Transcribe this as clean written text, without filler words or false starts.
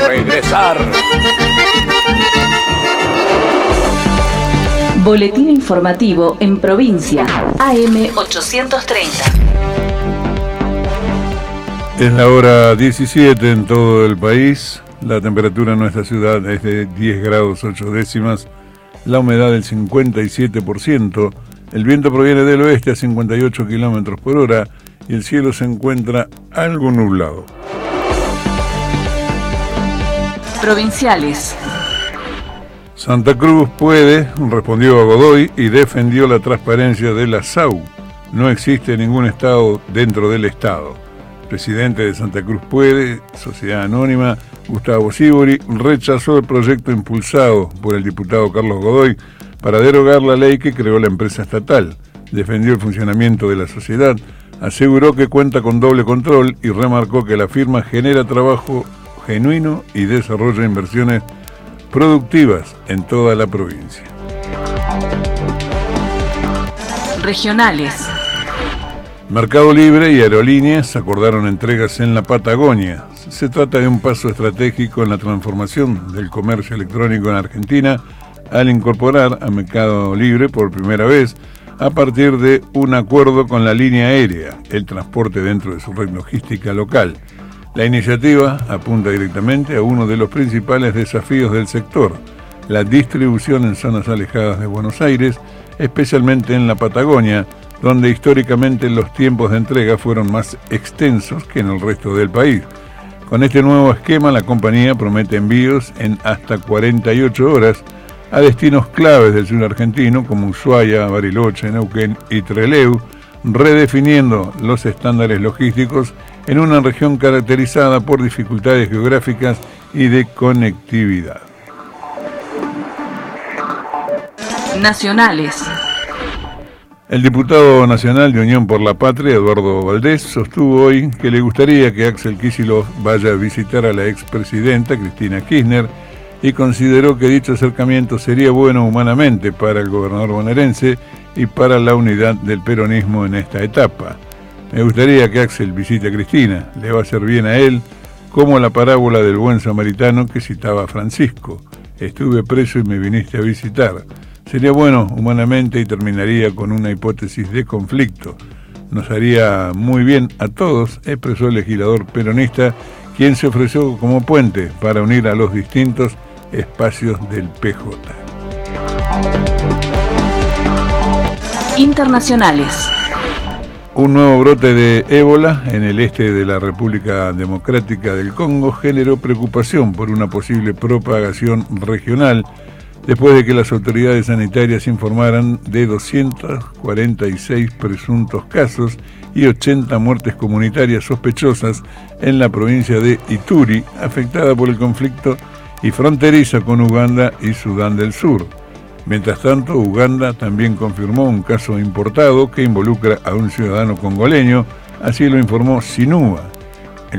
regresar. Boletín informativo en provincia, AM 830. Es la hora 17 en todo el país. La temperatura en nuestra ciudad es de 10 grados 8 décimas. La humedad del 57%. El viento proviene del oeste a 58 kilómetros por hora y el cielo se encuentra algo nublado. Provinciales. Santa Cruz puede, respondió a Godoy y defendió la transparencia de la SAU. No existe ningún Estado dentro del Estado. Presidente de Santa Cruz Puede, Sociedad Anónima, Gustavo Sibori, rechazó el proyecto impulsado por el diputado Carlos Godoy para derogar la ley que creó la empresa estatal. Defendió el funcionamiento de la sociedad, aseguró que cuenta con doble control y remarcó que la firma genera trabajo genuino y desarrolla inversiones productivas en toda la provincia. Regionales. Mercado Libre y Aerolíneas acordaron entregas en la Patagonia. Se trata de un paso estratégico en la transformación del comercio electrónico en Argentina al incorporar a Mercado Libre por primera vez a partir de un acuerdo con la línea aérea, el transporte dentro de su red logística local. La iniciativa apunta directamente a uno de los principales desafíos del sector, la distribución en zonas alejadas de Buenos Aires, especialmente en la Patagonia, donde históricamente los tiempos de entrega fueron más extensos que en el resto del país. Con este nuevo esquema, la compañía promete envíos en hasta 48 horas a destinos claves del sur argentino como Ushuaia, Bariloche, Neuquén y Trelew, redefiniendo los estándares logísticos en una región caracterizada por dificultades geográficas y de conectividad. Nacionales. El diputado nacional de Unión por la Patria, Eduardo Valdés, sostuvo hoy que le gustaría que Axel Kicillof vaya a visitar a la expresidenta Cristina Kirchner y consideró que dicho acercamiento sería bueno humanamente para el gobernador bonaerense y para la unidad del peronismo en esta etapa. Me gustaría que Axel visite a Cristina, le va a hacer bien a él, como la parábola del buen samaritano que citaba Francisco. Estuve preso y me viniste a visitar. Sería bueno humanamente y terminaría con una hipótesis de conflicto. Nos haría muy bien a todos, expresó el legislador peronista, quien se ofreció como puente para unir a los distintos espacios del PJ. Internacionales. Un nuevo brote de ébola en el este de la República Democrática del Congo generó preocupación por una posible propagación regional después de que las autoridades sanitarias informaran de 246 presuntos casos y 80 muertes comunitarias sospechosas en la provincia de Ituri, afectada por el conflicto y fronteriza con Uganda y Sudán del Sur. Mientras tanto, Uganda también confirmó un caso importado que involucra a un ciudadano congoleño, así lo informó Sinúa.